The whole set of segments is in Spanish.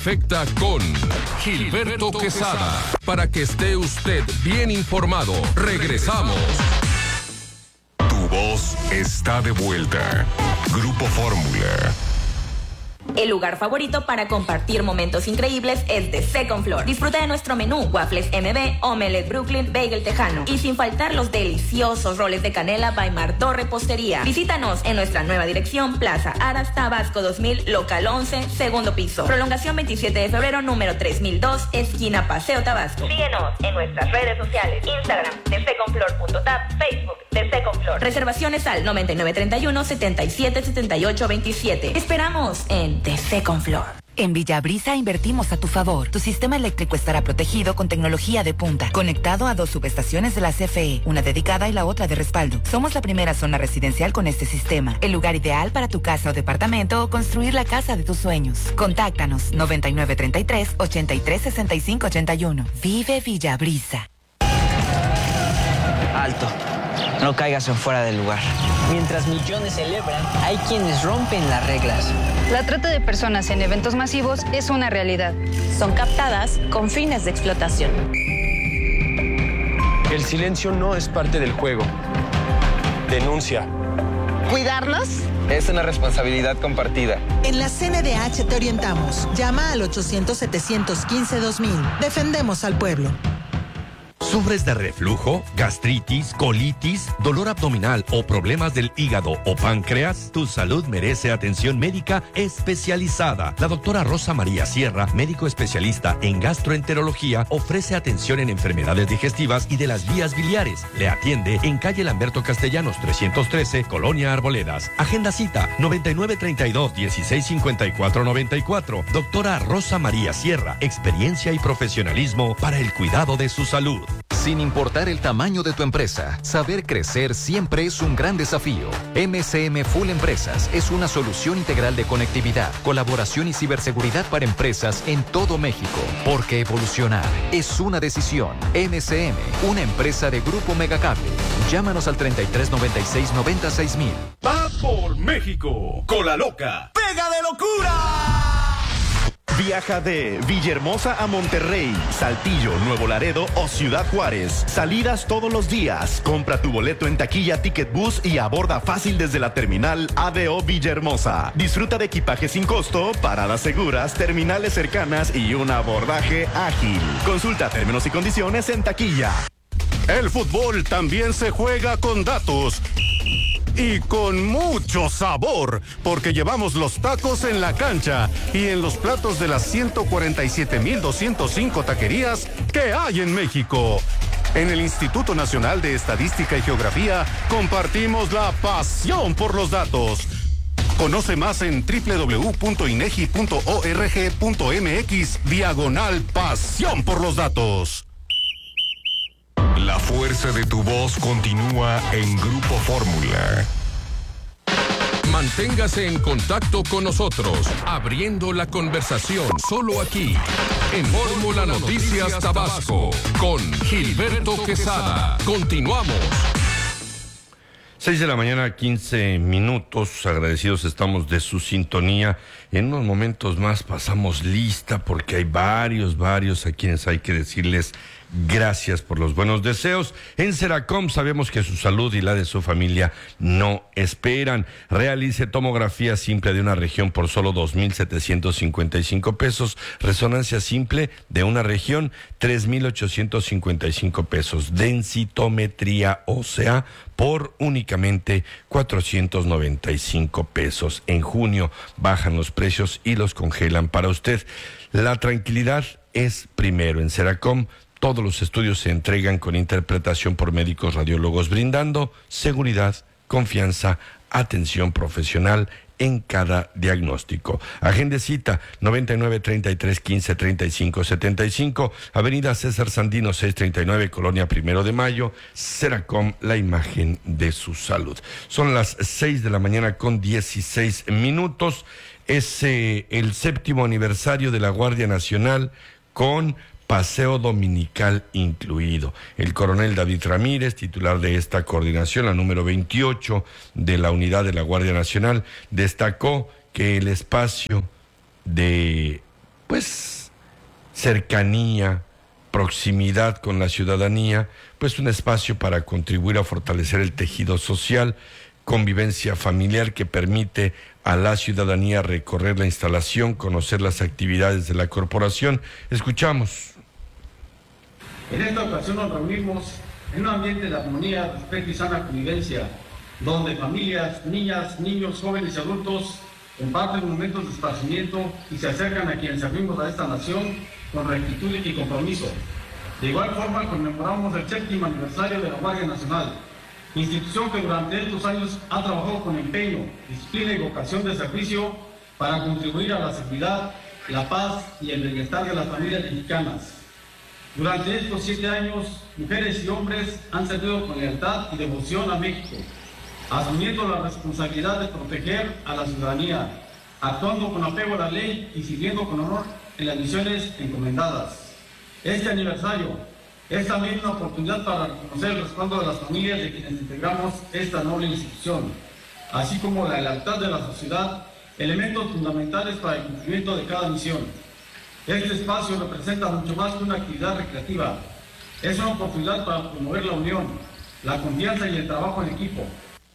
perfecta con Gilberto Quesada. Para que esté usted bien informado, regresamos. Tu voz está de vuelta. Grupo Fórmula. El lugar favorito para compartir momentos increíbles es The Second Floor. Disfruta de nuestro menú, waffles MB, omelette Brooklyn, bagel tejano y sin faltar los deliciosos roles de canela by Martó Repostería. Visítanos en nuestra nueva dirección, Plaza Aras, Tabasco 2000, local 11, segundo piso. Prolongación 27 de febrero, número 3002, esquina Paseo Tabasco. Síguenos en nuestras redes sociales, Instagram, thesecondfloor.tap, Facebook, The Second Floor. Reservaciones al 9931-777827. Esperamos en The Second Floor. En Villabrisa invertimos a tu favor. Tu sistema eléctrico estará protegido con tecnología de punta, conectado a 2 subestaciones de la CFE, una dedicada y la otra de respaldo. Somos la primera zona residencial con este sistema, el lugar ideal para tu casa o departamento o construir la casa de tus sueños. Contáctanos 9933-836581. Vive Villabrisa. Alto. No caigas en fuera del lugar. Mientras millones celebran, hay quienes rompen las reglas. La trata de personas en eventos masivos es una realidad. Son captadas con fines de explotación. El silencio no es parte del juego. Denuncia. ¿Cuidarnos? Es una responsabilidad compartida. En la CNDH te orientamos. Llama al 800-715-2000. Defendemos al pueblo. ¿Sufres de reflujo, gastritis, colitis, dolor abdominal o problemas del hígado o páncreas? Tu salud merece atención médica especializada. La doctora Rosa María Sierra, médico especialista en gastroenterología, ofrece atención en enfermedades digestivas y de las vías biliares. Le atiende en calle Lamberto Castellanos 313, Colonia Arboledas. Agenda cita 9932-165494. Doctora Rosa María Sierra, experiencia y profesionalismo para el cuidado de su salud. Sin importar el tamaño de tu empresa, saber crecer siempre es un gran desafío. MCM Full Empresas es una solución integral de conectividad, colaboración y ciberseguridad para empresas en todo México. Porque evolucionar es una decisión. MCM, una empresa de Grupo Megacable. Llámanos al 3396-96000. ¡Va por México! ¡Con la loca! ¡Pega de locura! Viaja de Villahermosa a Monterrey, Saltillo, Nuevo Laredo o Ciudad Juárez. Salidas todos los días. Compra tu boleto en taquilla Ticket Bus y aborda fácil desde la terminal ADO Villahermosa. Disfruta de equipaje sin costo, paradas seguras, terminales cercanas y un abordaje ágil. Consulta términos y condiciones en taquilla. El fútbol también se juega con datos. Y con mucho sabor, porque llevamos los tacos en la cancha y en los platos de las 147,205 taquerías que hay en México. En el Instituto Nacional de Estadística y Geografía compartimos la pasión por los datos. Conoce más en www.inegi.org.mx/pasión por los datos. La fuerza de tu voz continúa en Grupo Fórmula. Manténgase en contacto con nosotros, abriendo la conversación solo aquí, en Fórmula Noticias Tabasco, con Gilberto Quesada. Continuamos. 6 de la mañana, 15 minutos. Agradecidos estamos de su sintonía. En unos momentos más pasamos lista porque hay varios a quienes hay que decirles gracias por los buenos deseos. En Seracom sabemos que su salud y la de su familia no esperan. Realice tomografía simple de una región por solo 2,755 pesos. Resonancia simple de una región, 3,855 pesos. Densitometría ósea por únicamente 495 pesos. En junio bajan los precios y los congelan para usted. La tranquilidad es primero. En Seracom todos los estudios se entregan con interpretación por médicos radiólogos, brindando seguridad, confianza, atención profesional en cada diagnóstico. Agende cita 9933-1535-75, Avenida César Sandino 639, Colonia Primero de Mayo. Seracom, la imagen de su salud. Son las 6 de la mañana con 16 minutos. Es el 7º aniversario de la Guardia Nacional con paseo dominical incluido. El coronel David Ramírez, titular de esta coordinación, la número 28 de la unidad de la Guardia Nacional, destacó que el espacio de pues cercanía, proximidad con la ciudadanía, pues un espacio para contribuir a fortalecer el tejido social, convivencia familiar que permite a la ciudadanía recorrer la instalación, conocer las actividades de la corporación. Escuchamos. En esta ocasión nos reunimos en un ambiente de armonía, respeto y sana convivencia, donde familias, niñas, niños, jóvenes y adultos comparten momentos de esparcimiento y se acercan a quienes servimos a esta nación con rectitud y compromiso. De igual forma, conmemoramos el 7º aniversario de la Guardia Nacional, institución que durante estos años ha trabajado con empeño, disciplina y vocación de servicio para contribuir a la seguridad, la paz y el bienestar de las familias mexicanas. Durante estos 7 años, mujeres y hombres han servido con lealtad y devoción a México, asumiendo la responsabilidad de proteger a la ciudadanía, actuando con apego a la ley y sirviendo con honor en las misiones encomendadas. Este aniversario es también una oportunidad para reconocer el respaldo de las familias de quienes integramos esta noble institución, así como la lealtad de la sociedad, elementos fundamentales para el cumplimiento de cada misión. Este espacio representa mucho más que una actividad recreativa. Es una oportunidad para promover la unión, la confianza y el trabajo en equipo.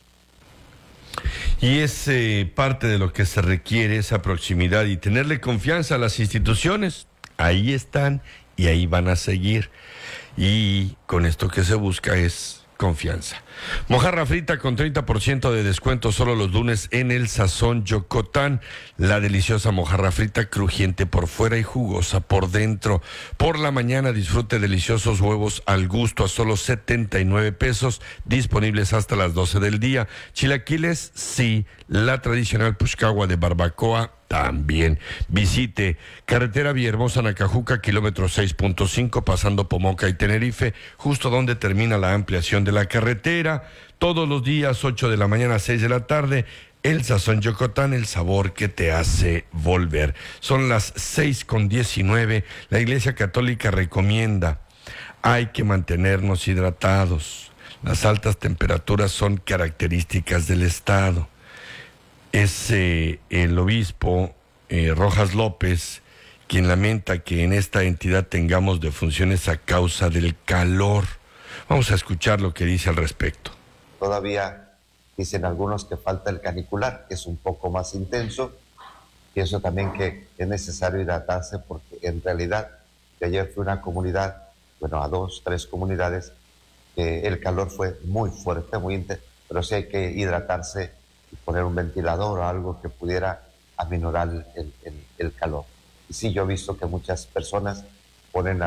Y es parte de lo que se requiere, esa proximidad y tenerle confianza a las instituciones. Ahí están y ahí van a seguir. Y con esto que se busca es confianza. Mojarra frita con 30% de descuento solo los lunes en el Sazón Yocotán. La deliciosa mojarra frita crujiente por fuera y jugosa por dentro. Por la mañana disfrute deliciosos huevos al gusto a solo 79 pesos, disponibles hasta las 12 del día. Chilaquiles, sí. La tradicional puxcagua de barbacoa, también. Visite carretera Villahermosa Nacajuca, kilómetro 6.5, pasando Pomoca y Tenerife, justo donde termina la ampliación de la carretera. Todos los días, 8 de la mañana a 6 de la tarde, el Sazón Yocotán, el sabor que te hace volver. Son las 6:19. La Iglesia Católica recomienda, hay que mantenernos hidratados. Las altas temperaturas son características del estado. Es el obispo Rojas López quien lamenta que en esta entidad tengamos defunciones a causa del calor. Vamos a escuchar lo que dice al respecto. Todavía dicen algunos que falta el canicular, que es un poco más intenso. Pienso también que es necesario hidratarse porque en realidad de ayer fue una comunidad, bueno, a 2, 3 comunidades, que el calor fue muy fuerte, muy intenso, pero sí hay que hidratarse y poner un ventilador o algo que pudiera aminorar el calor. Y sí, yo he visto que muchas personas ponen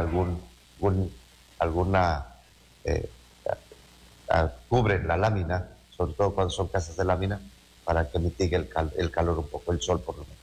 cubren la lámina, sobre todo cuando son casas de lámina, para que mitigue el calor un poco, el sol por lo menos.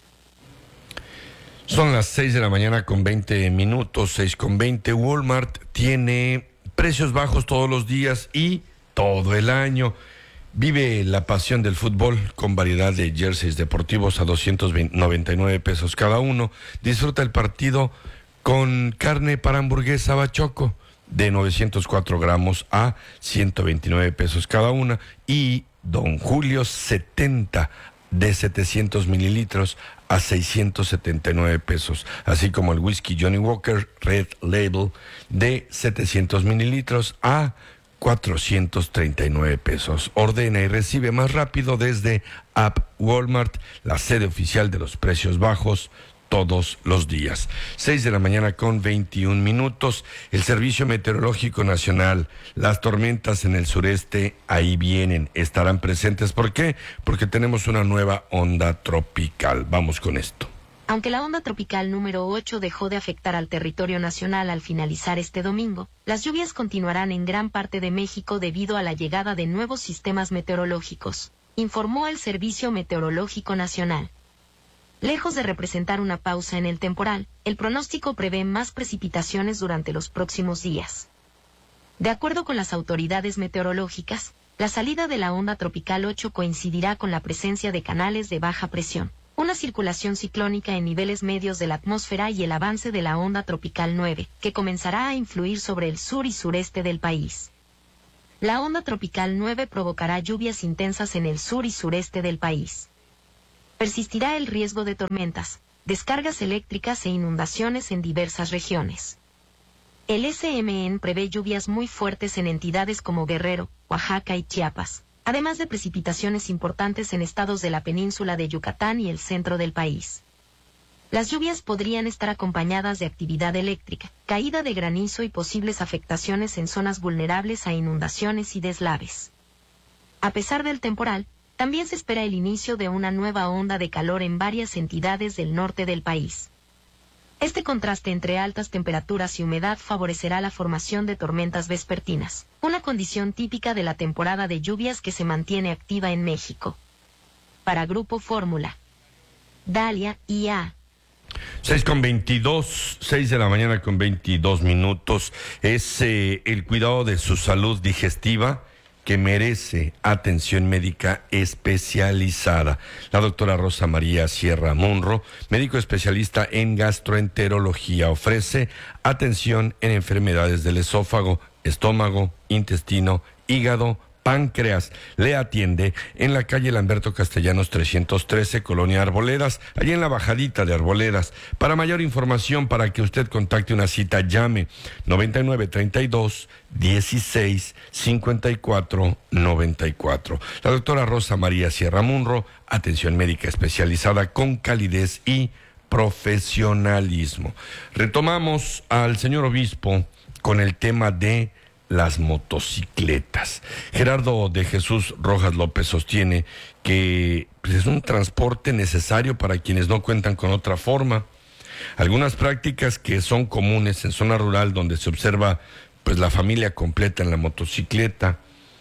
Son las 6 de la mañana con 20 minutos, 6:20. Walmart tiene precios bajos todos los días y todo el año. Vive la pasión del fútbol con variedad de jerseys deportivos a 299 pesos cada uno. Disfruta el partido con carne para hamburguesa Bachoco de 904 gramos a 129 pesos cada una. Y Don Julio 70 de 700 mililitros a 679 pesos. Así como el whisky Johnny Walker Red Label de 700 mililitros a 439 pesos. Ordena y recibe más rápido desde App Walmart, la sede oficial de los precios bajos todos los días. 6 de la mañana con 21 minutos. El Servicio Meteorológico Nacional, las tormentas en el sureste ahí vienen, estarán presentes. ¿Por qué? Porque tenemos una nueva onda tropical. Vamos con esto. Aunque la onda tropical número 8 dejó de afectar al territorio nacional al finalizar este domingo, las lluvias continuarán en gran parte de México debido a la llegada de nuevos sistemas meteorológicos, informó el Servicio Meteorológico Nacional. Lejos de representar una pausa en el temporal, el pronóstico prevé más precipitaciones durante los próximos días. De acuerdo con las autoridades meteorológicas, la salida de la onda tropical 8 coincidirá con la presencia de canales de baja presión, una circulación ciclónica en niveles medios de la atmósfera y el avance de la onda tropical 9, que comenzará a influir sobre el sur y sureste del país. La onda tropical 9 provocará lluvias intensas en el sur y sureste del país. Persistirá el riesgo de tormentas, descargas eléctricas e inundaciones en diversas regiones. El SMN prevé lluvias muy fuertes en entidades como Guerrero, Oaxaca y Chiapas, además de precipitaciones importantes en estados de la península de Yucatán y el centro del país. Las lluvias podrían estar acompañadas de actividad eléctrica, caída de granizo y posibles afectaciones en zonas vulnerables a inundaciones y deslaves. A pesar del temporal, también se espera el inicio de una nueva onda de calor en varias entidades del norte del país. Este contraste entre altas temperaturas y humedad favorecerá la formación de tormentas vespertinas, una condición típica de la temporada de lluvias que se mantiene activa en México. Para Grupo Fórmula, Dalia IA. 6:22, 6 de la mañana con 22 minutos. Es el cuidado de su salud digestiva que merece atención médica especializada. La doctora Rosa María Sierra Munro, médico especialista en gastroenterología, ofrece atención en enfermedades del esófago, estómago, intestino, hígado, páncreas. Le atiende en la calle Lamberto Castellanos 313, Colonia Arboledas, allí en la bajadita de Arboledas. Para mayor información, para que usted contacte una cita, llame 9932-1654-94. La doctora Rosa María Sierra Munro, atención médica especializada con calidez y profesionalismo. Retomamos al señor obispo con el tema de las motocicletas. Gerardo de Jesús Rojas López sostiene que es un transporte necesario para quienes no cuentan con otra forma. Algunas prácticas que son comunes en zona rural donde se observa pues la familia completa en la motocicleta.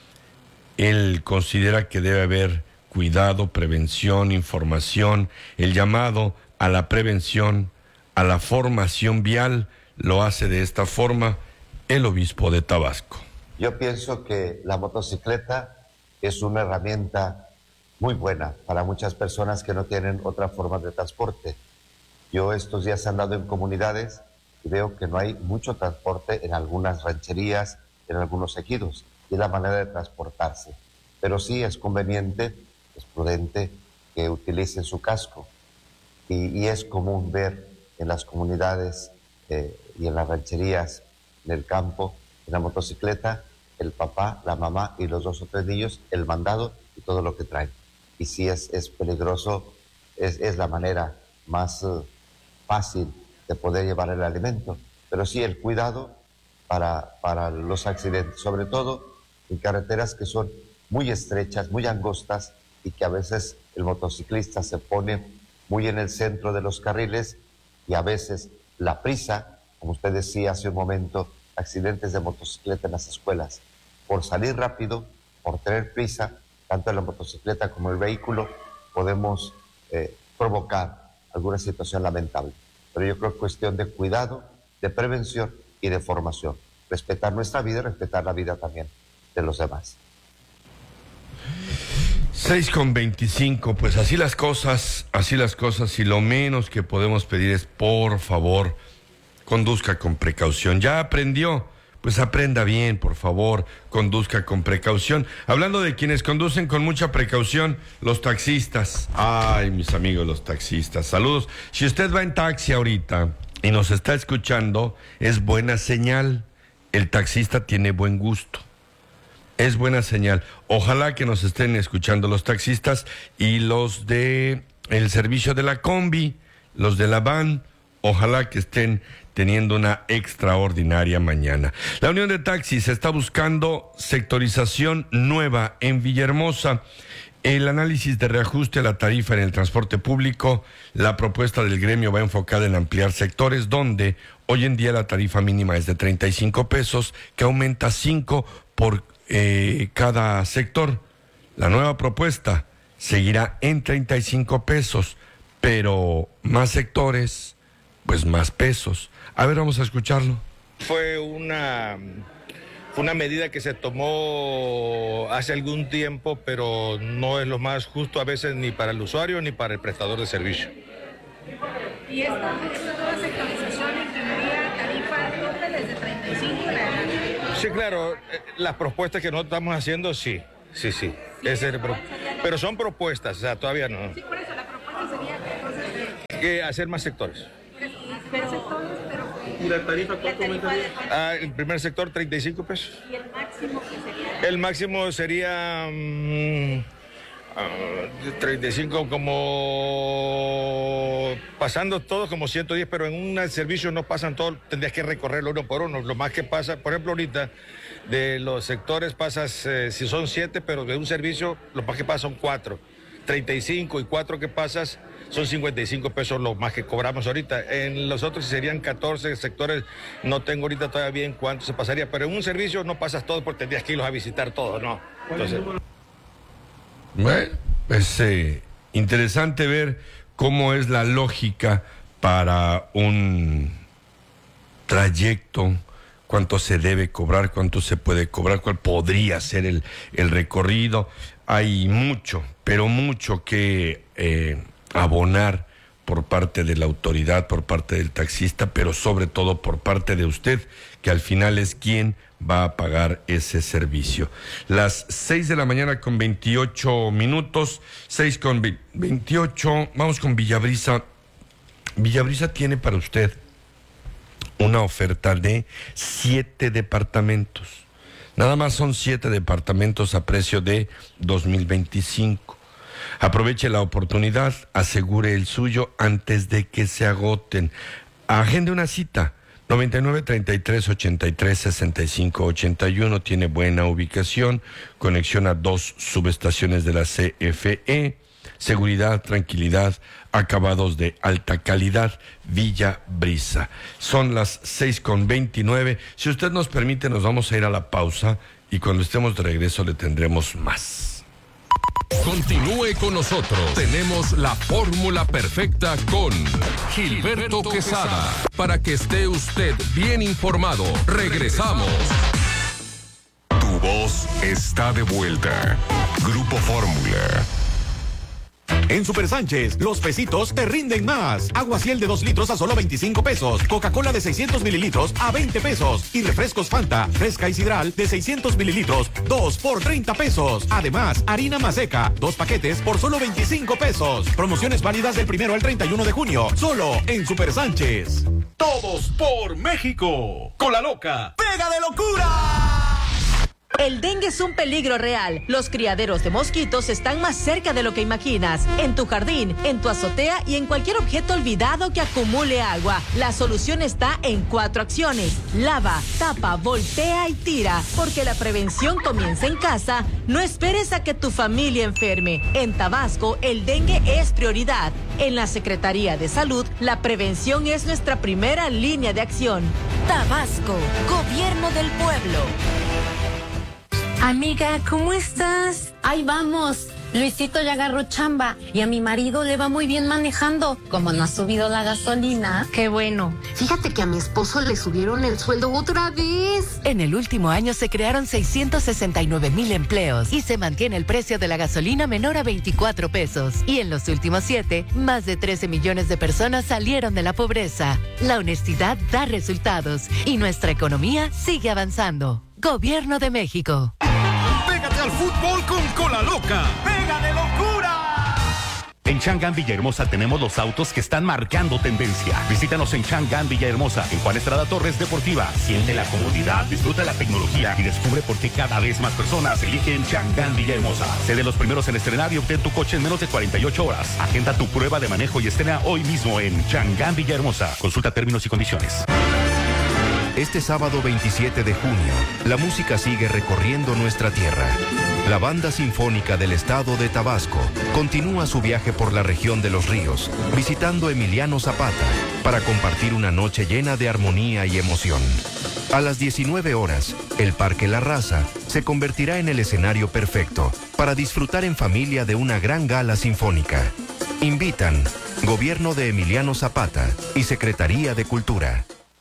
Él considera que debe haber cuidado, prevención, información, el llamado a la prevención, a la formación vial, lo hace de esta forma el obispo de Tabasco. Yo pienso que la motocicleta es una herramienta muy buena para muchas personas que no tienen otra forma de transporte. Yo estos días he andado en comunidades y veo que no hay mucho transporte en algunas rancherías, en algunos ejidos, y es la manera de transportarse. Pero sí es conveniente, es prudente que utilicen su casco. Y es común ver en las comunidades y en las rancherías, en el campo, en la motocicleta, el papá, la mamá y los 2 o 3 niños, el mandado y todo lo que traen. Y sí es peligroso, es la manera más fácil de poder llevar el alimento. Pero sí el cuidado para los accidentes, sobre todo en carreteras que son muy estrechas, muy angostas, y que a veces el motociclista se pone muy en el centro de los carriles, y a veces la prisa, como usted decía hace un momento, accidentes de motocicleta en las escuelas. Por salir rápido, por tener prisa, tanto en la motocicleta como el vehículo, podemos provocar alguna situación lamentable. Pero yo creo que es cuestión de cuidado, de prevención y de formación. Respetar nuestra vida y respetar la vida también de los demás. 6:25, pues así las cosas, y lo menos que podemos pedir es, por favor, conduzca con precaución. ¿Ya aprendió? Pues aprenda bien, por favor, conduzca con precaución. Hablando de quienes conducen con mucha precaución, los taxistas. Ay, mis amigos, los taxistas. Saludos. Si usted va en taxi ahorita y nos está escuchando, es buena señal. El taxista tiene buen gusto. Es buena señal. Ojalá que nos estén escuchando los taxistas y los de el servicio de la combi, los de la van. Ojalá que estén teniendo una extraordinaria mañana. La Unión de Taxis está buscando sectorización nueva en Villahermosa. El análisis de reajuste a la tarifa en el transporte público, la propuesta del gremio va enfocada en ampliar sectores donde hoy en día la tarifa mínima es de 35 pesos, que aumenta 5 por cada sector. La nueva propuesta seguirá en 35 pesos, pero más sectores, pues más pesos. A ver, vamos a escucharlo. Fue una medida que se tomó hace algún tiempo, pero no es lo más justo a veces ni para el usuario ni para el prestador de servicio. ¿Y esta nueva sectorización incluiría tarifas totales de 35 en adelante? Sí, claro, las propuestas que nosotros estamos haciendo, sí. Pero son propuestas, o sea, todavía no. Sí, por eso la propuesta sería que entonces Que hacer más sectores. ¿Y la tarifa cuánto aumentaría? El primer sector, 35 pesos. ¿Y el máximo que sería? El máximo sería 35, como pasando todos como 110, pero en un servicio no pasan todos, tendrías que recorrerlo uno por uno. Lo más que pasa, por ejemplo, ahorita de los sectores pasas, si son 7, pero de un servicio lo más que pasa son 4. 35 y 4 que pasas son 55 pesos lo más que cobramos ahorita. En los otros serían 14 sectores, no tengo ahorita todavía bien cuánto se pasaría, pero en un servicio no pasas todo porque tendrías que irlos a visitar todos, ¿no? Entonces... Bueno, es interesante ver cómo es la lógica para un trayecto, cuánto se debe cobrar, cuánto se puede cobrar, cuál podría ser el recorrido. Hay mucho, pero mucho que abonar por parte de la autoridad, por parte del taxista, pero sobre todo por parte de usted, que al final es quien va a pagar ese servicio. Las 6 de la mañana con 28 minutos, 6 con 28, vamos con Villabrisa. Villabrisa tiene para usted una oferta de 7 departamentos. Nada más son 7 departamentos a precio de 2025. Aproveche la oportunidad, asegure el suyo antes de que se agoten. Agende una cita. 99-33-83-65-81, tiene buena ubicación, conexión a 2 subestaciones de la CFE, seguridad, tranquilidad, acabados de alta calidad, Villabrisa. Son las 6:29. Si usted nos permite, nos vamos a ir a la pausa y cuando estemos de regreso le tendremos más. Continúe con nosotros. Tenemos la fórmula perfecta con Gilberto Quesada. Para que esté usted bien informado. Regresamos. Tu voz está de vuelta. Grupo Fórmula. En Super Sánchez, los pesitos te rinden más. Agua Ciel de 2 litros a solo 25 pesos. Coca-Cola de 600 mililitros a 20 pesos. Y refrescos Fanta, fresca y sidral de 600 mililitros, 2 por 30 pesos. Además, harina Maseca, 2 paquetes por solo 25 pesos. Promociones válidas del 1 al 31 de junio. Solo en Super Sánchez. Todos por México. Con la loca. ¡Pega de locura! El dengue es un peligro real. Los criaderos de mosquitos están más cerca de lo que imaginas. En tu jardín, en tu azotea y en cualquier objeto olvidado que acumule agua. La solución está en 4 acciones. Lava, tapa, voltea y tira. Porque la prevención comienza en casa. No esperes a que tu familia enferme. En Tabasco, el dengue es prioridad. En la Secretaría de Salud, la prevención es nuestra primera línea de acción. Tabasco, Gobierno del Pueblo. Amiga, ¿cómo estás? Ahí vamos. Luisito ya agarró chamba y a mi marido le va muy bien manejando. Como no ha subido la gasolina. Qué bueno. Fíjate que a mi esposo le subieron el sueldo otra vez. En el último año se crearon 669,000 empleos y se mantiene el precio de la gasolina menor a 24 pesos. Y en los últimos 7, más de 13 millones de personas salieron de la pobreza. La honestidad da resultados y nuestra economía sigue avanzando. Gobierno de México. Pégate al fútbol con Cola Loca. ¡Pega de locura! En Chang'an Villahermosa tenemos los autos que están marcando tendencia. Visítanos en Chang'an Villahermosa, en Juan Estrada Torres Deportiva. Siente la comodidad, disfruta la tecnología y descubre por qué cada vez más personas eligen Chang'an Villahermosa. Sé de los primeros en estrenar y obtén tu coche en menos de 48 horas. Agenda tu prueba de manejo y estrena hoy mismo en Chang'an Villahermosa. Consulta términos y condiciones. Este sábado 27 de junio, la música sigue recorriendo nuestra tierra. La Banda Sinfónica del Estado de Tabasco continúa su viaje por la región de Los Ríos, visitando Emiliano Zapata, para compartir una noche llena de armonía y emoción. A las 19 horas, el Parque La Raza se convertirá en el escenario perfecto para disfrutar en familia de una gran gala sinfónica. Invitan Gobierno de Emiliano Zapata y Secretaría de Cultura.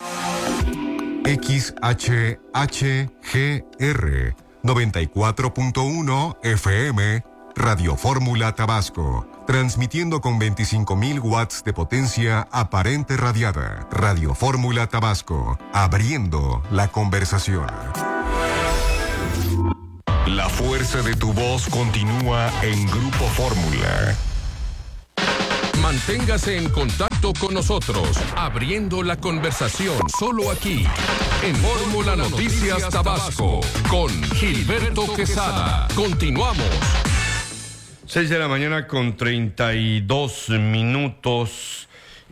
XHHGR 94.1 FM Radio Fórmula Tabasco, transmitiendo con 25,000 watts de potencia aparente radiada. Radio Fórmula Tabasco, abriendo la conversación. La fuerza de tu voz continúa en Grupo Fórmula. Manténgase en contacto con nosotros, abriendo la conversación solo aquí, en Fórmula Noticias Tabasco, con Gilberto Quesada. Continuamos. 6 de la mañana con 32 minutos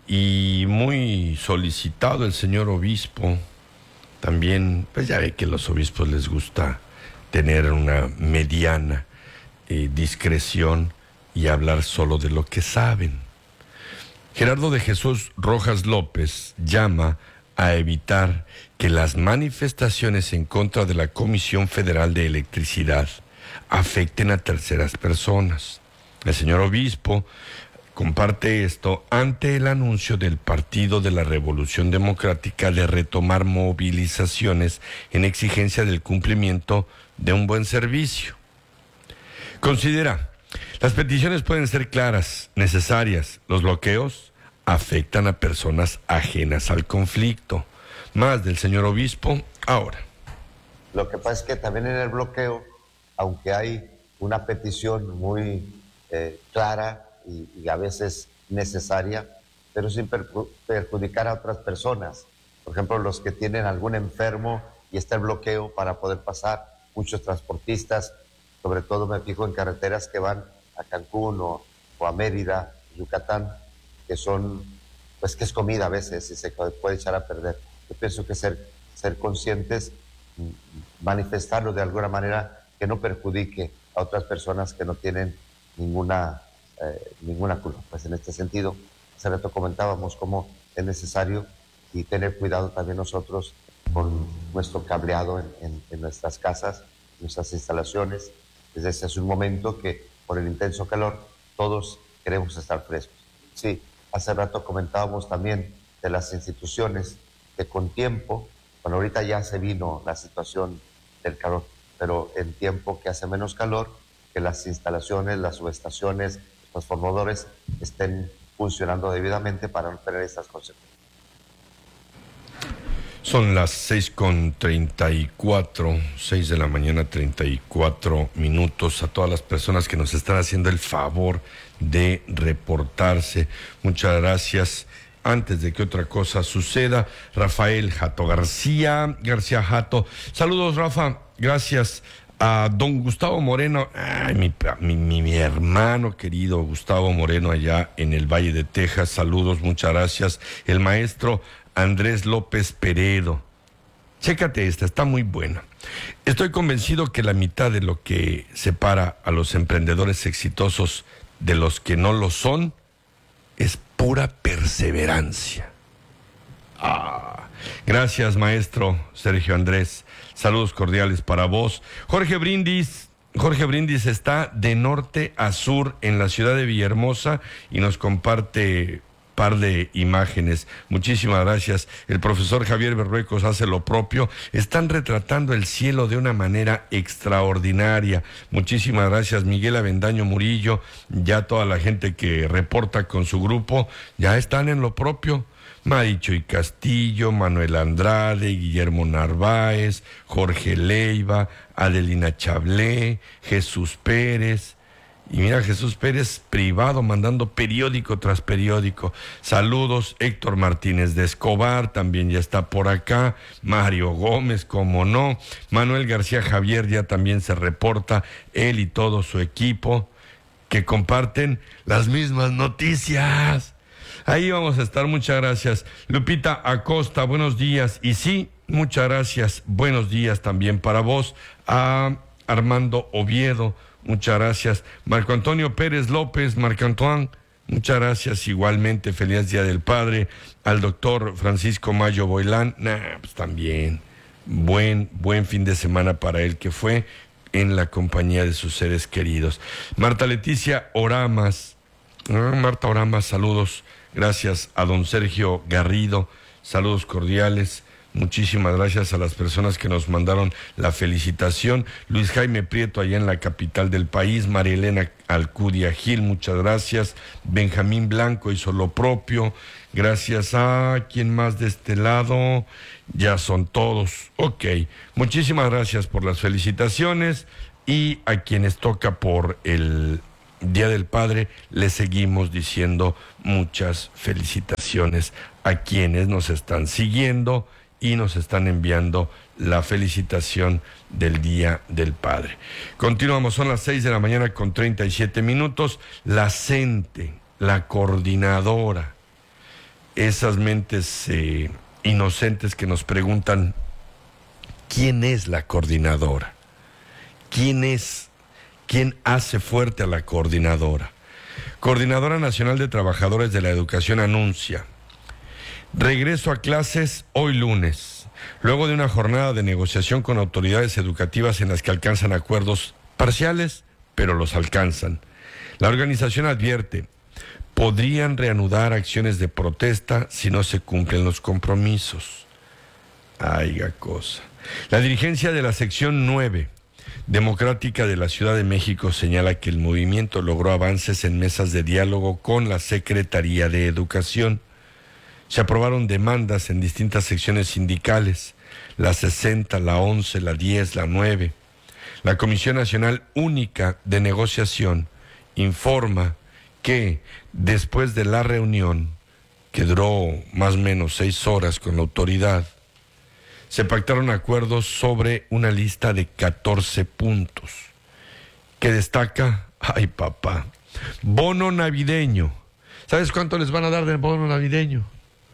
y muy solicitado el señor obispo. También, pues ya ve que a los obispos les gusta tener una mediana discreción y hablar solo de lo que saben. Gerardo de Jesús Rojas López llama a evitar que las manifestaciones en contra de la Comisión Federal de Electricidad afecten a terceras personas. El señor obispo comparte esto ante el anuncio del Partido de la Revolución Democrática de retomar movilizaciones en exigencia del cumplimiento de un buen servicio. Considera, las peticiones pueden ser claras, necesarias. Los bloqueos afectan a personas ajenas al conflicto. Más del señor obispo ahora. Lo que pasa es que también en el bloqueo, aunque hay una petición muy clara y a veces necesaria, pero sin perjudicar a otras personas. Por ejemplo, los que tienen algún enfermo y está el bloqueo para poder pasar, muchos transportistas, sobre todo me fijo en carreteras que van a Cancún o a Mérida, Yucatán, que son, pues que es comida a veces y se puede echar a perder. Yo pienso que ser conscientes, manifestarlo de alguna manera que no perjudique a otras personas que no tienen ninguna culpa. Pues en este sentido, hace rato comentábamos cómo es necesario y tener cuidado también nosotros con nuestro cableado en nuestras casas, nuestras instalaciones. Desde hace un momento que por el intenso calor todos queremos estar frescos. Sí, hace rato comentábamos también de las instituciones que con tiempo, bueno, ahorita ya se vino la situación del calor, pero en tiempo que hace menos calor, que las instalaciones, las subestaciones, los transformadores estén funcionando debidamente para no tener estas consecuencias. Son las 6:34, 6 de la mañana, 34 minutos. A todas las personas que nos están haciendo el favor de reportarse, muchas gracias. Antes de que otra cosa suceda, Rafael Jato García Jato. Saludos, Rafa, gracias. A don Gustavo Moreno, mi hermano querido Gustavo Moreno allá en el Valle de Texas, saludos, muchas gracias. El maestro Andrés López Peredo, chécate esta, está muy buena. Estoy convencido que la mitad de lo que separa a los emprendedores exitosos de los que no lo son es pura perseverancia. Gracias, maestro Sergio Andrés. Saludos cordiales para vos. Jorge Brindis está de norte a sur en la ciudad de Villahermosa y nos comparte par de imágenes. Muchísimas gracias. El profesor Javier Berruecos hace lo propio. Están retratando el cielo de una manera extraordinaria. Muchísimas gracias, Miguel Avendaño Murillo. Ya toda la gente que reporta con su grupo ya están en lo propio. Maricho y Castillo, Manuel Andrade, Guillermo Narváez, Jorge Leiva, Adelina Chablé, Jesús Pérez. Y mira, Jesús Pérez privado, mandando periódico tras periódico. Saludos, Héctor Martínez de Escobar, también ya está por acá. Mario Gómez, como no. Manuel García Javier ya también se reporta, él y todo su equipo, que comparten las mismas noticias. Ahí vamos a estar, muchas gracias. Lupita Acosta, buenos días. Y sí, muchas gracias, buenos días también para vos. A Armando Oviedo, muchas gracias. Marco Antonio Pérez López, Marco Antoine, muchas gracias igualmente. Feliz Día del Padre. Al doctor Francisco Mayo Boilán, pues también. Buen fin de semana para él que fue en la compañía de sus seres queridos. Marta Leticia Oramas, Marta Oramas, saludos. Gracias a don Sergio Garrido, saludos cordiales. Muchísimas gracias a las personas que nos mandaron la felicitación. Luis Jaime Prieto, allá en la capital del país. María Elena Alcudia Gil, muchas gracias. Benjamín Blanco hizo lo propio. Gracias a quien más de este lado. Ya son todos. Ok, muchísimas gracias por las felicitaciones. Y a quienes toca por el Día del Padre, le seguimos diciendo muchas felicitaciones a quienes nos están siguiendo y nos están enviando la felicitación del Día del Padre. Continuamos, son las 6 de la mañana con 37 minutos. La CENTE, la coordinadora, esas mentes inocentes que nos preguntan, ¿quién es la coordinadora? ¿Quién es? ¿Quién hace fuerte a la coordinadora? Coordinadora Nacional de Trabajadores de la Educación anuncia: regreso a clases hoy lunes, luego de una jornada de negociación con autoridades educativas en las que alcanzan acuerdos parciales, pero los alcanzan. La organización advierte: podrían reanudar acciones de protesta si no se cumplen los compromisos. Aiga cosa. La dirigencia de la sección 9 Democrática de la Ciudad de México señala que el movimiento logró avances en mesas de diálogo con la Secretaría de Educación. Se aprobaron demandas en distintas secciones sindicales, la 60, la 11, la 10, la 9. La Comisión Nacional Única de Negociación informa que después de la reunión, que duró más o menos 6 horas con la autoridad, se pactaron acuerdos sobre una lista de 14 puntos, que destaca, ay papá, bono navideño. ¿Sabes cuánto les van a dar de bono navideño?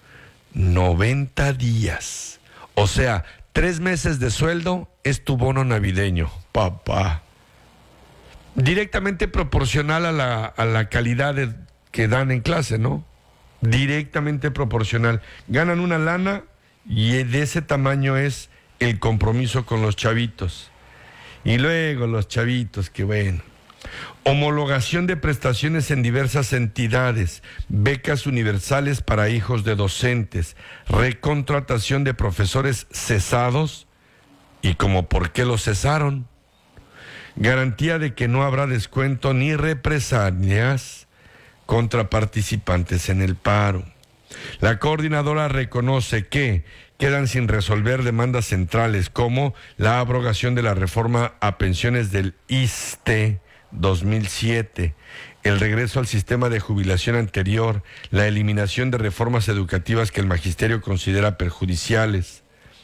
90 días. O sea, 3 meses de sueldo es tu bono navideño, papá. Directamente proporcional a la calidad que dan en clase, ¿no? Directamente proporcional. Ganan una lana y de ese tamaño es el compromiso con los chavitos. Y luego los chavitos, que bueno. Homologación de prestaciones en diversas entidades, becas universales para hijos de docentes, recontratación de profesores cesados, y como por qué los cesaron. Garantía de que no habrá descuento ni represalias contra participantes en el paro. La coordinadora reconoce que quedan sin resolver demandas centrales como la abrogación de la reforma a pensiones del ISSSTE 2007, el regreso al sistema de jubilación anterior, la eliminación de reformas educativas que el magisterio considera perjudiciales.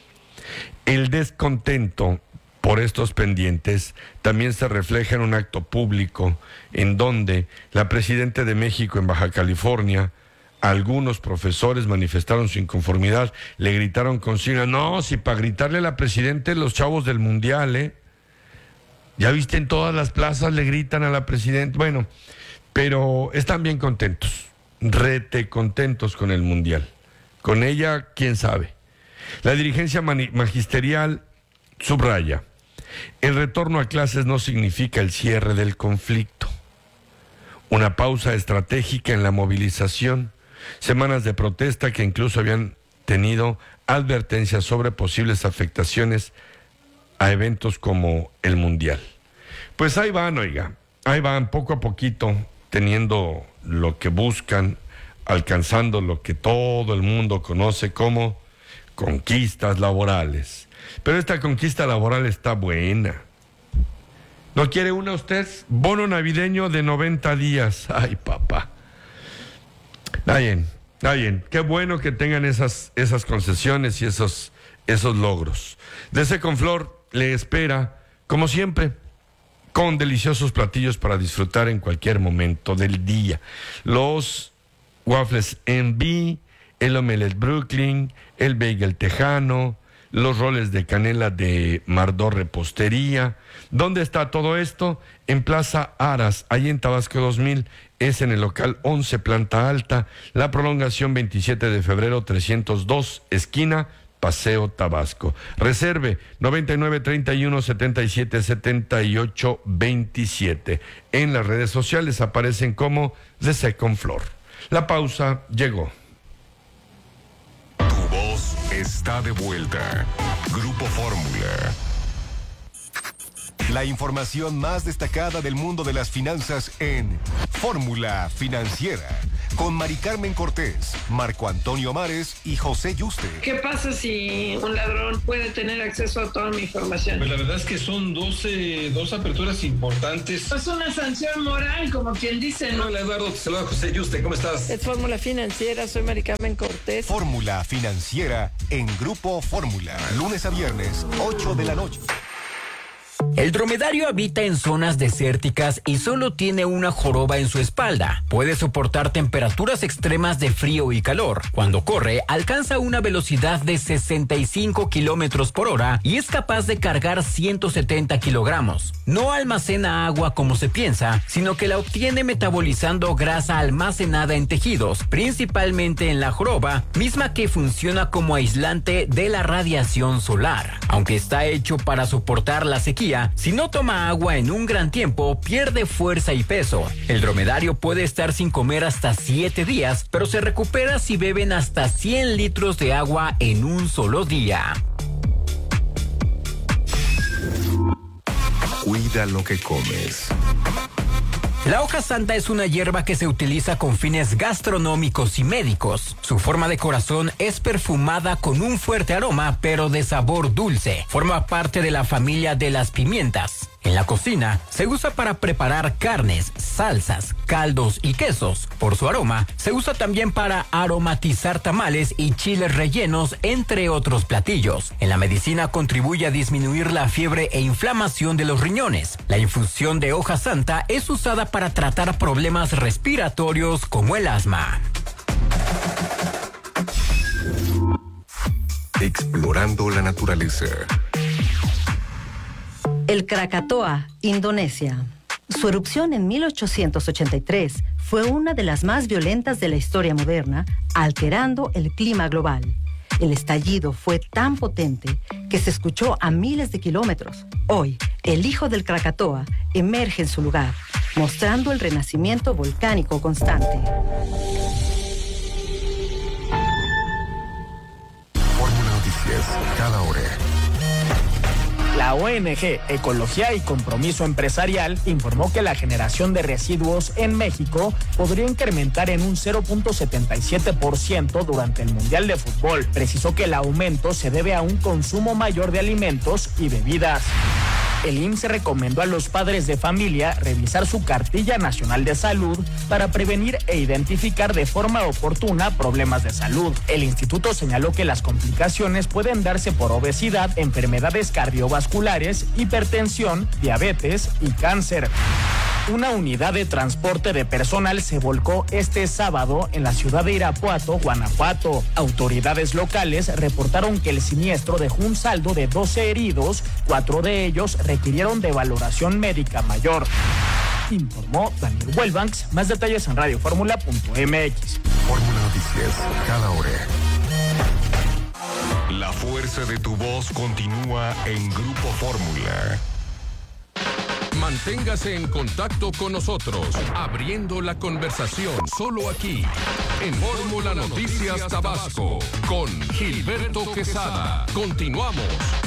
El descontento por estos pendientes también se refleja en un acto público en donde la presidenta de México en Baja California, algunos profesores manifestaron su inconformidad, le gritaron consignas. No, si para gritarle a la presidenta los chavos del mundial, ¿eh? Ya viste, en todas las plazas le gritan a la presidenta. Bueno, pero están bien contentos, rete contentos con el mundial. Con ella, quién sabe. La dirigencia magisterial subraya: el retorno a clases no significa el cierre del conflicto. Una pausa estratégica en la movilización. Semanas de protesta que incluso habían tenido advertencias sobre posibles afectaciones a eventos como el Mundial. Pues ahí van, oiga, ahí van poco a poquito teniendo lo que buscan, alcanzando lo que todo el mundo conoce como conquistas laborales. Pero esta conquista laboral está buena. ¿No quiere una usted? Bono navideño de 90 días. Ay, papá. Está bien. Qué bueno que tengan esas concesiones y esos logros. De Seconflor le espera, como siempre, con deliciosos platillos para disfrutar en cualquier momento del día. Los waffles MB, el omelette Brooklyn, el bagel tejano, los roles de canela de Mardor Repostería. ¿Dónde está todo esto? En Plaza Aras, ahí en Tabasco 2000, es en el local 11, planta alta, la prolongación 27 de febrero 302, esquina Paseo Tabasco. Reserve 9931-7778-27. En las redes sociales aparecen como The Second Floor. La pausa llegó. Tu voz está de vuelta. Grupo Fórmula. La información más destacada del mundo de las finanzas en Fórmula Financiera. con Mari Carmen Cortés, Marco Antonio Mares y José Yuste. ¿Qué pasa si un ladrón puede tener acceso a toda mi información? Pues la verdad es que son dos aperturas importantes. Es una sanción moral, como quien dice, ¿no? Hola Eduardo, te saluda José Yuste, ¿cómo estás? Es Fórmula Financiera, soy Mari Carmen Cortés. Fórmula Financiera en Grupo Fórmula, lunes a viernes, 8 de la noche. El dromedario habita en zonas desérticas y solo tiene una joroba en su espalda. Puede soportar temperaturas extremas de frío y calor. Cuando corre, alcanza una velocidad de 65 kilómetros por hora y es capaz de cargar 170 kilogramos. No almacena agua como se piensa, sino que la obtiene metabolizando grasa almacenada en tejidos, principalmente en la joroba, misma que funciona como aislante de la radiación solar. Aunque está hecho para soportar la sequía, si no toma agua en un gran tiempo, pierde fuerza y peso. El dromedario puede estar sin comer hasta 7 días, pero se recupera si beben hasta 100 litros de agua en un solo día. Cuida lo que comes. La hoja santa es una hierba que se utiliza con fines gastronómicos y médicos. Su forma de corazón es perfumada con un fuerte aroma, pero de sabor dulce. Forma parte de la familia de las pimientas. En la cocina, se usa para preparar carnes, salsas, caldos y quesos. Por su aroma, se usa también para aromatizar tamales y chiles rellenos, entre otros platillos. En la medicina contribuye a disminuir la fiebre e inflamación de los riñones. La infusión de hoja santa es usada para tratar problemas respiratorios como el asma. Explorando la naturaleza. El Krakatoa, Indonesia. Su erupción en 1883 fue una de las más violentas de la historia moderna, alterando el clima global. El estallido fue tan potente que se escuchó a miles de kilómetros. Hoy, el hijo del Krakatoa emerge en su lugar, mostrando el renacimiento volcánico constante. Fórmula Noticias, cada hora. La ONG Ecología y Compromiso Empresarial informó que la generación de residuos en México podría incrementar en un 0.77% durante el Mundial de Fútbol. Precisó que el aumento se debe a un consumo mayor de alimentos y bebidas. El IMSS recomendó a los padres de familia revisar su cartilla nacional de salud para prevenir e identificar de forma oportuna problemas de salud. El instituto señaló que las complicaciones pueden darse por obesidad, enfermedades cardiovasculares, hipertensión, diabetes y cáncer. Una unidad de transporte de personal se volcó este sábado en la ciudad de Irapuato, Guanajuato. Autoridades locales reportaron que el siniestro dejó un saldo de 12 heridos, 4 de ellos requirieron de valoración médica mayor. Informó Daniel Huelbanks. Más detalles en radioformula.mx. Fórmula Noticias, cada hora. La fuerza de tu voz continúa en Grupo Fórmula. Manténgase en contacto con nosotros, abriendo la conversación solo aquí, en Fórmula Noticias Tabasco, con Gilberto Quesada. Continuamos.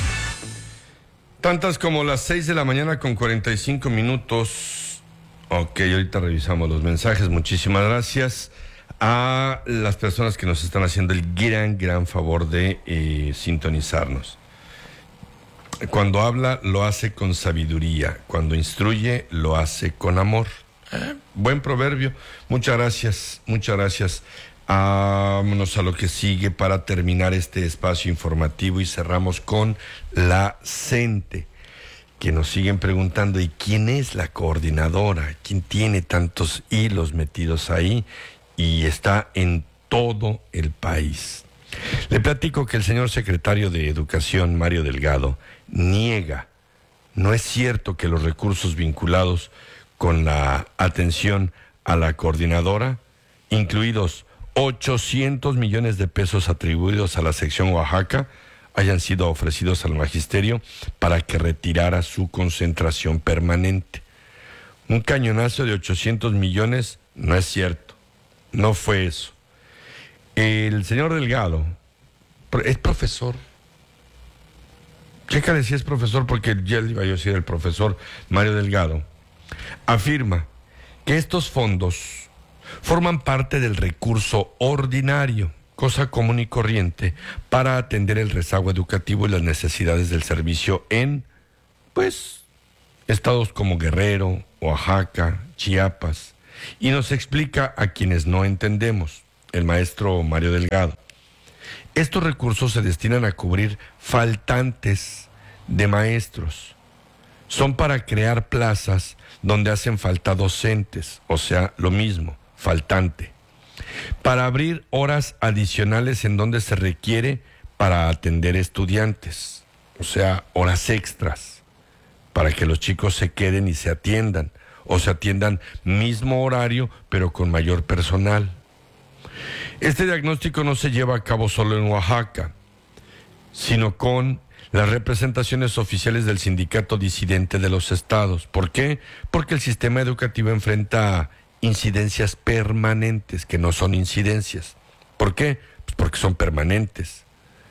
Tantas como las 6 de la mañana con 45 minutos. Ok, ahorita revisamos los mensajes. Muchísimas gracias a las personas que nos están haciendo el gran favor de sintonizarnos. Cuando habla, lo hace con sabiduría. Cuando instruye, lo hace con amor. Buen proverbio. Muchas gracias, muchas gracias. Vámonos a lo que sigue para terminar este espacio informativo y cerramos con la CENTE, que nos siguen preguntando, ¿y quién es la coordinadora? ¿Quién tiene tantos hilos metidos ahí? Y está en todo el país. Le platico que el señor secretario de Educación, Mario Delgado, niega, no es cierto que los recursos vinculados con la atención a la coordinadora, incluidos 800 millones de pesos atribuidos a la sección Oaxaca, hayan sido ofrecidos al magisterio para que retirara su concentración permanente. Un cañonazo de 800 millones no es cierto, no fue eso. El señor Delgado es profesor. Chécale si es profesor, porque ya le iba yo a decir, el profesor Mario Delgado afirma que estos fondos forman parte del recurso ordinario, cosa común y corriente, para atender el rezago educativo y las necesidades del servicio en, estados como Guerrero, Oaxaca, Chiapas. Y nos explica a quienes no entendemos, el maestro Mario Delgado. Estos recursos se destinan a cubrir faltantes de maestros. Son para crear plazas donde hacen falta docentes, o sea, lo mismo, faltante. Para abrir horas adicionales en donde se requiere para atender estudiantes, o sea, horas extras, para que los chicos se queden y se atiendan, o se atiendan mismo horario, pero con mayor personal. Este diagnóstico no se lleva a cabo solo en Oaxaca, sino con las representaciones oficiales del sindicato disidente de los estados. ¿Por qué? Porque el sistema educativo enfrenta incidencias permanentes, que no son incidencias. ¿Por qué? Pues porque son permanentes.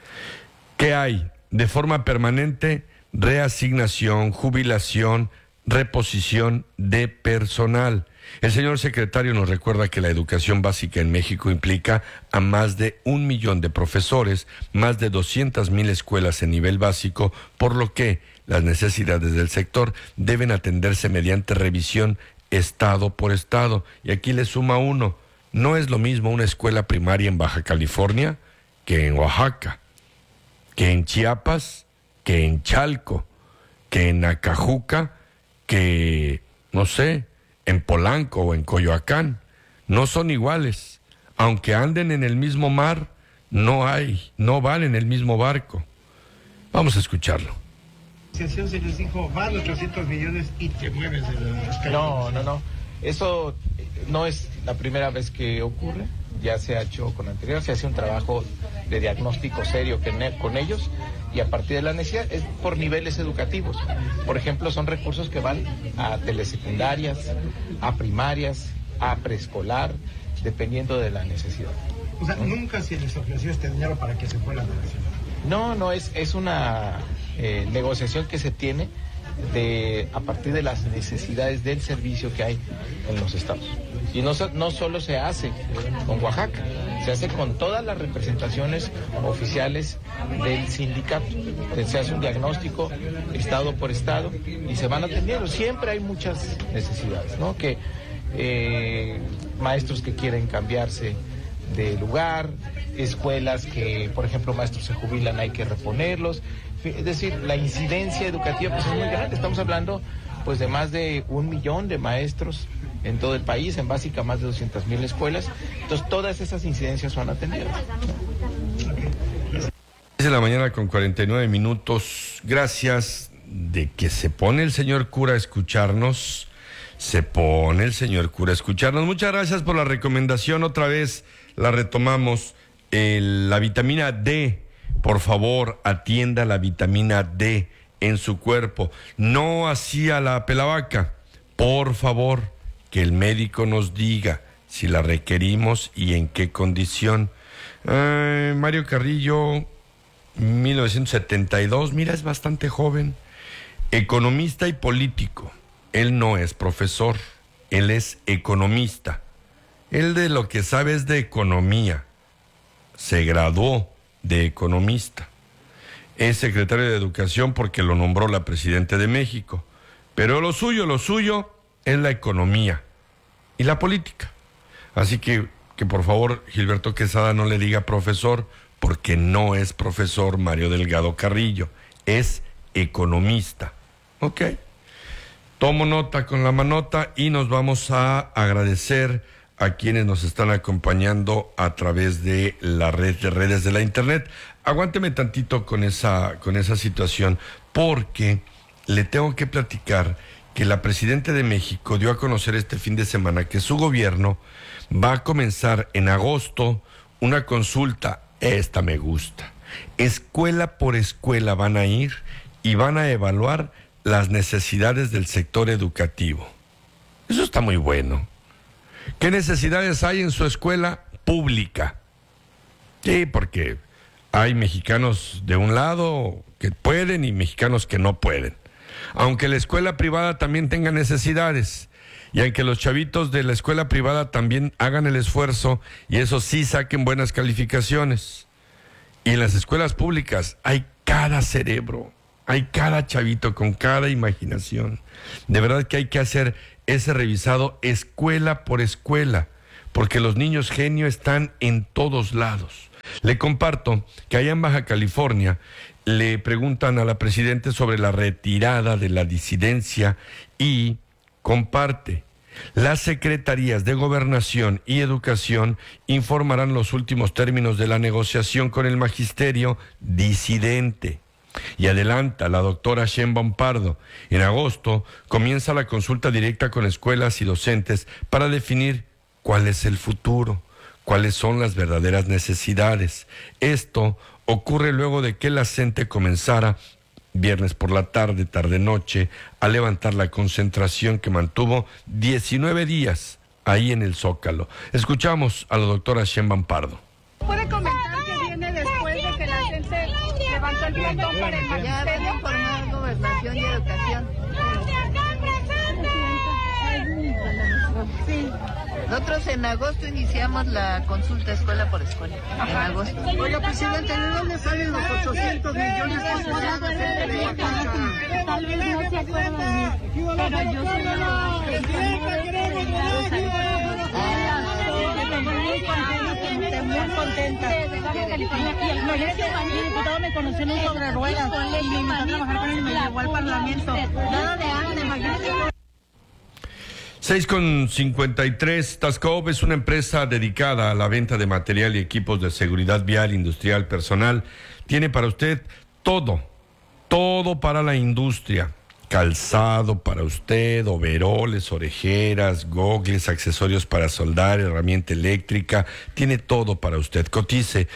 ¿Qué hay? De forma permanente, reasignación, jubilación, reposición de personal. El señor secretario nos recuerda que la educación básica en México implica a más de 1 millón de profesores, más de 200,000 escuelas en nivel básico, por lo que las necesidades del sector deben atenderse mediante revisión estado por estado. Y aquí le suma uno: no es lo mismo una escuela primaria en Baja California que en Oaxaca, que en Chiapas, que en Chalco, que en Acajuca, que, no sé, en Polanco o en Coyoacán. No son iguales. Aunque anden en el mismo mar, no van en el mismo barco. Vamos a escucharlo. Se les dijo, van los 300 millones y te mueves de la... No. Eso no es la primera vez que ocurre. Ya se ha hecho con anterioridad, se hace un trabajo de diagnóstico serio con ellos, y a partir de la necesidad es por niveles educativos. Por ejemplo, son recursos que van a telesecundarias, a primarias, a preescolar, dependiendo de la necesidad. O sea, nunca se les ofreció este dinero para que se fuera la nación. No, es una negociación que se tiene a partir de las necesidades del servicio que hay en los estados. Y no solo se hace con Oaxaca, se hace con todas las representaciones oficiales del sindicato. Se hace un diagnóstico estado por estado y se van atendiendo. Siempre hay muchas necesidades, ¿no? Que maestros que quieren cambiarse de lugar, escuelas que, por ejemplo, maestros se jubilan, hay que reponerlos. Es decir, la incidencia educativa pues es muy grande. Estamos hablando pues de más de 1 millón de maestros en todo el país, en básica más de 200,000 escuelas. Entonces todas esas incidencias son atendidas. 10 de la mañana con 49 minutos. Gracias de que se pone el señor cura a escucharnos. Muchas gracias por la recomendación. Otra vez la retomamos. La vitamina D. Por favor, atienda la vitamina D en su cuerpo. No así a la pelavaca. Por favor, que el médico nos diga si la requerimos y en qué condición. Mario Carrillo, 1972, mira, es bastante joven. Economista y político. Él no es profesor, él es economista. Él de lo que sabe es de economía. Se graduó de economista. Es secretario de Educación porque lo nombró la Presidenta de México. Pero lo suyo es la economía y la política. Así que por favor, Gilberto Quesada no le diga profesor, porque no es profesor Mario Delgado Carrillo, es economista. Ok. Tomo nota con la manota y nos vamos a agradecer a quienes nos están acompañando a través de la red de redes de la internet. Aguánteme tantito con esa situación, porque le tengo que platicar que la Presidenta de México dio a conocer este fin de semana que su gobierno va a comenzar en agosto una consulta. Esta me gusta. Escuela por escuela van a ir y van a evaluar las necesidades del sector educativo. Eso está muy bueno. ¿Qué necesidades hay en su escuela pública? Sí, porque hay mexicanos de un lado que pueden y mexicanos que no pueden. Aunque la escuela privada también tenga necesidades. y aunque los chavitos de la escuela privada también hagan el esfuerzo y eso sí saquen buenas calificaciones. Y en las escuelas públicas hay cada cerebro, hay cada chavito con cada imaginación. De verdad que hay que hacer ese revisado escuela por escuela, porque los niños genio están en todos lados. Le comparto que allá en Baja California le preguntan a la presidenta sobre la retirada de la disidencia y comparte. Las secretarías de Gobernación y Educación informarán los últimos términos de la negociación con el magisterio disidente. Y adelanta la doctora Sheinbaum Pardo. En agosto comienza la consulta directa con escuelas y docentes para definir cuál es el futuro, cuáles son las verdaderas necesidades. Esto ocurre luego de que la CENTE comenzara viernes por la tarde, tarde-noche, a levantar la concentración que mantuvo 19 días ahí en el Zócalo. Escuchamos a la doctora Sheinbaum Pardo. ¿Puede comentar qué viene después de que la gente levantó el plantón para el magisterio? Ya van a informar Gobernación y Educación. Sí. Nosotros en agosto iniciamos la consulta escuela por escuela. En agosto. Oiga, presidente, ¿de dónde salen los 800 millones que se van a hacer de la Tal vez no se acuerdan, pero yo muy contenta. Y el colegio también, diputado, me conoció en un sobre ruedas y me invitó a trabajar con él y me llevó al Parlamento. Nada de arte, imagínese. 6:53. Tascov es una empresa dedicada a la venta de material y equipos de seguridad vial, industrial, personal. Tiene para usted todo para la industria. Calzado para usted, overoles, orejeras, gogles, accesorios para soldar, herramienta eléctrica. Tiene todo para usted. Cotice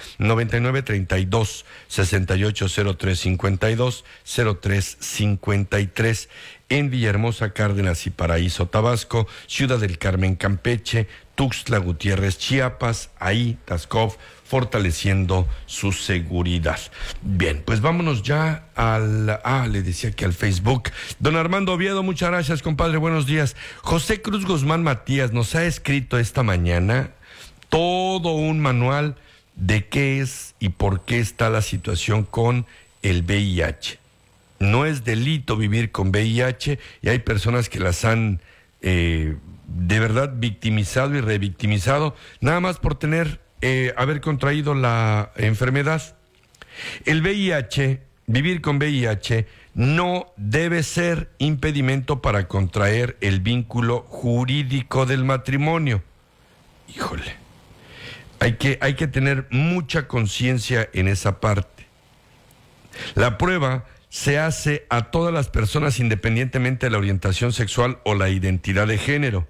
9932-680352-0353 en Villahermosa, Cárdenas y Paraíso, Tabasco, Ciudad del Carmen, Campeche, Tuxtla Gutiérrez, Chiapas. Ahí Tascov fortaleciendo su seguridad. Bien, pues vámonos ya le decía que al Facebook. Don Armando Oviedo, muchas gracias, compadre, buenos días. José Cruz Guzmán Matías nos ha escrito esta mañana todo un manual de qué es y por qué está la situación con el VIH. No es delito vivir con VIH y hay personas que las han de verdad victimizado y revictimizado nada más por haber contraído la enfermedad. El VIH, vivir con VIH, no debe ser impedimento para contraer el vínculo jurídico del matrimonio. Híjole, hay que tener mucha conciencia en esa parte. La prueba se hace a todas las personas independientemente de la orientación sexual o la identidad de género.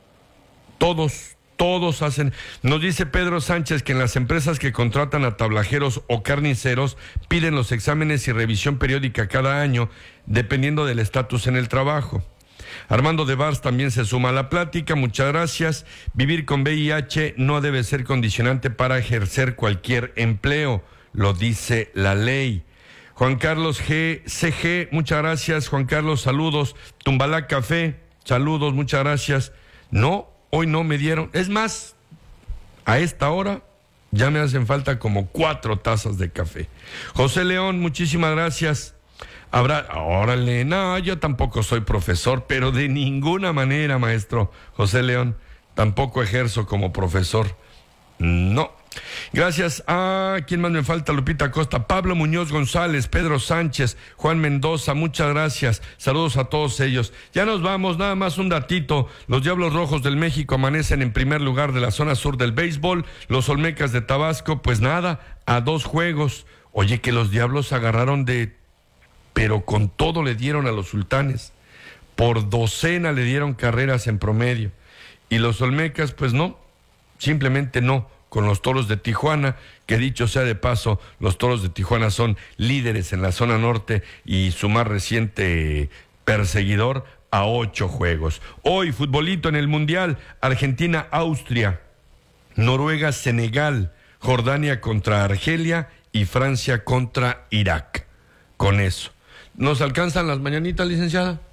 Todos hacen. Nos dice Pedro Sánchez que en las empresas que contratan a tablajeros o carniceros piden los exámenes y revisión periódica cada año, dependiendo del estatus en el trabajo. Armando de Vars también se suma a la plática, muchas gracias. Vivir con VIH no debe ser condicionante para ejercer cualquier empleo, lo dice la ley. Juan Carlos CG, muchas gracias. Juan Carlos, saludos. Tumbalá Café, saludos, muchas gracias. No, hoy no me dieron. Es más, a esta hora ya me hacen falta como 4 tazas de café. José León, muchísimas gracias. Órale, no, yo tampoco soy profesor, pero de ninguna manera, maestro José León, tampoco ejerzo como profesor. No. Gracias. ¿Quién más me falta? Lupita Costa, Pablo Muñoz González, Pedro Sánchez, Juan Mendoza, muchas gracias. Saludos a todos ellos. Ya nos vamos, nada más un datito. Los Diablos Rojos del México amanecen en primer lugar de la zona sur del béisbol. Los Olmecas de Tabasco, pues nada, a 2 juegos. Oye, que los Diablos agarraron pero con todo le dieron a los Sultanes. Por docena le dieron carreras en promedio. Y los Olmecas, pues no, simplemente no. Con los Toros de Tijuana, que dicho sea de paso, los Toros de Tijuana son líderes en la zona norte y su más reciente perseguidor a 8 juegos. Hoy, futbolito en el Mundial, Argentina-Austria, Noruega-Senegal, Jordania contra Argelia y Francia contra Irak. Con eso. ¿Nos alcanzan las mañanitas, licenciada?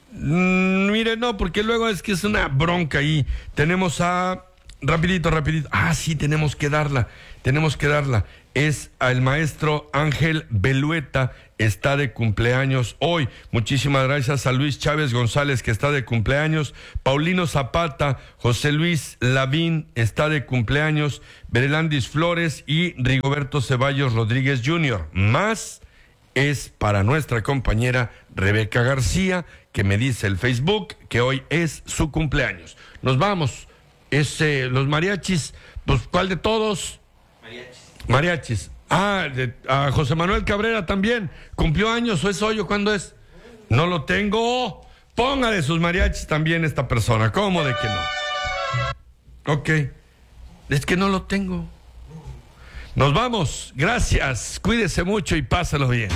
Mire, no, porque luego es que es una bronca ahí. Tenemos a... Rapidito. Sí, tenemos que darla. Es al maestro Ángel Belueta, está de cumpleaños hoy. Muchísimas gracias a Luis Chávez González, que está de cumpleaños. Paulino Zapata, José Luis Lavín está de cumpleaños. Berelandis Flores y Rigoberto Ceballos Rodríguez Jr. Más es para nuestra compañera Rebeca García, que me dice el Facebook que hoy es su cumpleaños. Nos vamos. Los mariachis, pues ¿cuál de todos? Mariachis. A José Manuel Cabrera también. ¿Cumplió años o es hoy o cuándo es? No lo tengo. Póngale sus mariachis también esta persona. ¿Cómo de que no? Ok. Es que no lo tengo. Nos vamos. Gracias. Cuídese mucho y pásalo bien.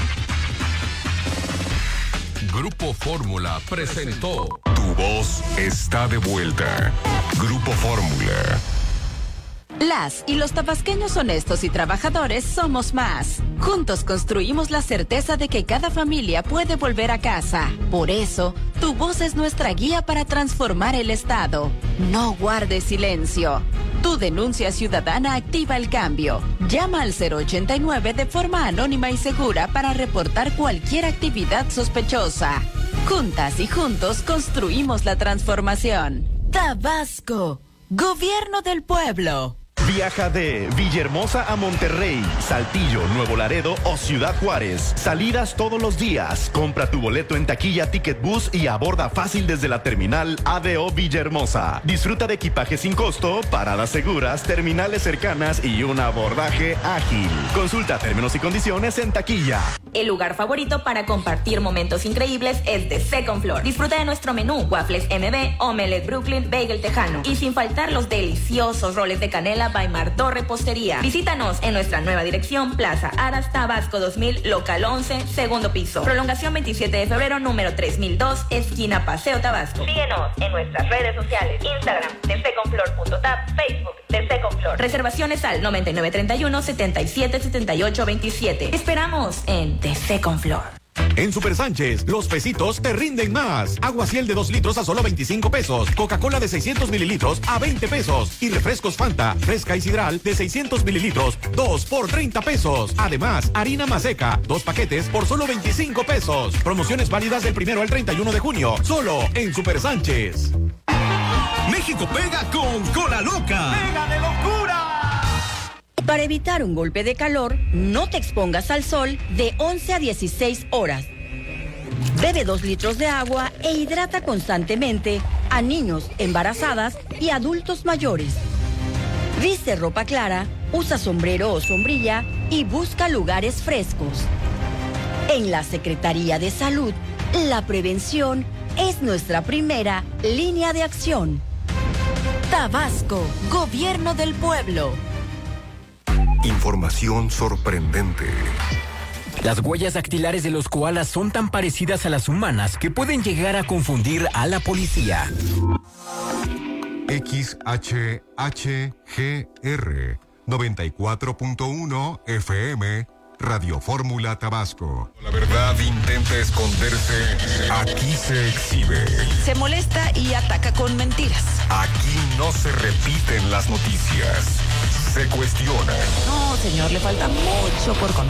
Grupo Fórmula presentó Tu voz está de vuelta. Grupo Fórmula. Las y los tabasqueños honestos y trabajadores somos más. Juntos construimos la certeza de que cada familia puede volver a casa. Por eso, tu voz es nuestra guía para transformar el Estado. No guardes silencio. Tu denuncia ciudadana activa el cambio. Llama al 089 de forma anónima y segura para reportar cualquier actividad sospechosa. Juntas y juntos construimos la transformación. Tabasco, Gobierno del Pueblo. Viaja de Villahermosa a Monterrey, Saltillo, Nuevo Laredo o Ciudad Juárez. Salidas todos los días. Compra tu boleto en taquilla Ticket Bus y aborda fácil desde la terminal ADO Villahermosa. Disfruta de equipaje sin costo, paradas seguras, terminales cercanas y un abordaje ágil. Consulta términos y condiciones en taquilla. El lugar favorito para compartir momentos increíbles es The Second Floor. Disfruta de nuestro menú, waffles MB, omelette Brooklyn, bagel tejano y sin faltar los deliciosos roles de canela Baimar Repostería. Visítanos en nuestra nueva dirección, Plaza Aras, Tabasco 2000, local 11, segundo piso. Prolongación 27 de febrero, número 3002, esquina Paseo Tabasco. Síguenos en nuestras redes sociales, Instagram, thesecondfloor.tap, Facebook, The Second Floor. Reservaciones al 9931-777827. Esperamos en The Second Floor. En Super Sánchez, los pesitos te rinden más. Aguaciel de 2 litros a solo 25 pesos. Coca-Cola de 600 mililitros a 20 pesos. Y refrescos Fanta, fresca y sidral de 600 mililitros, 2 por 30 pesos. Además, harina Maseca, 2 paquetes por solo 25 pesos. Promociones válidas del 1 al 31 de junio. Solo en Super Sánchez. México pega con Cola Loca. ¡Pega de locura! Para evitar un golpe de calor, no te expongas al sol de 11 a 16 horas. Bebe 2 litros de agua e hidrata constantemente a niños, embarazadas y adultos mayores. Viste ropa clara, usa sombrero o sombrilla y busca lugares frescos. En la Secretaría de Salud, la prevención es nuestra primera línea de acción. Tabasco, Gobierno del Pueblo. Información sorprendente. Las huellas dactilares de los koalas son tan parecidas a las humanas que pueden llegar a confundir a la policía. XHHGR 94.1 FM Radio Fórmula Tabasco. La verdad intenta esconderse. Aquí se exhibe. Se molesta y ataca con mentiras. Aquí no se repiten las noticias. Se cuestiona. No, señor, le falta mucho por contar.